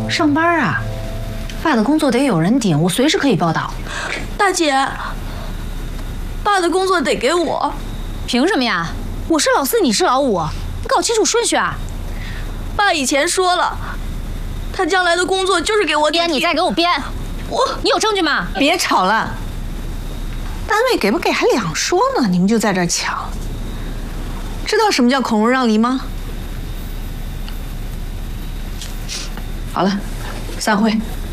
上班啊，爸的工作得有人顶，我随时可以报道。 大姐，爸的工作得给我。 凭什么呀？我是老四，你是老五，你搞清楚顺序啊！ 爸以前说了，他将来的工作就是给我顶替。 你再给我编！你有证据吗？ 别吵了，单位给不给还两说呢，你们就在这儿抢。知道什么叫孔融让梨吗？好了，散会。